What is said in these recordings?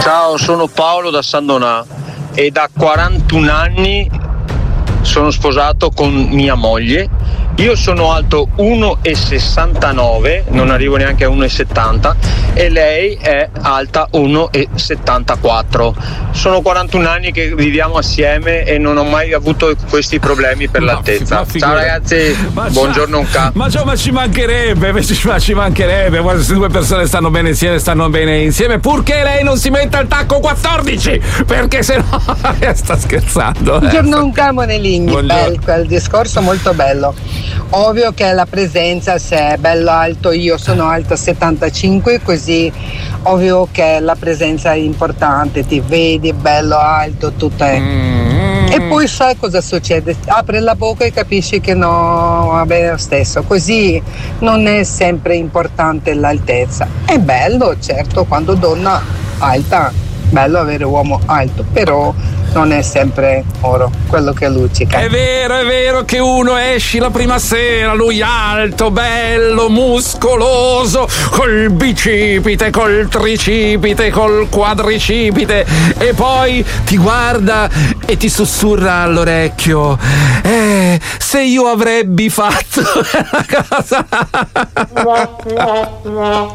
Ciao, sono Paolo da San Donà e da 41 anni sono sposato con mia moglie. Io sono alto 1,69, non arrivo neanche a 1,70 e lei è alta 1,74. Sono 41 anni che viviamo assieme e non ho mai avuto questi problemi per l'altezza. Ciao ragazzi, buongiorno un capo. Ma ci mancherebbe, guarda, queste due persone stanno bene insieme, purché lei non si metta il tacco 14, perché sennò sta scherzando. Buongiorno un caro Moneligni, quel discorso molto bello. Ovvio che la presenza, se è bello alto, io sono alta 75, così ovvio che la presenza è importante, ti vedi bello alto, tutto è. E poi sai cosa succede? Apri la bocca e capisci che no, va bene lo stesso, così non è sempre importante l'altezza. È bello, certo, quando donna alta, bello avere uomo alto, però non è sempre oro quello che luccica. È vero che uno esci la prima sera, lui alto, bello, muscoloso, col bicipite, col tricipite, col quadricipite, e poi ti guarda e ti sussurra all'orecchio: se io avrebbi fatto una cosa.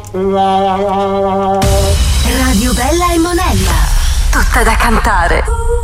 Radio Bella e Monella, tutta da cantare.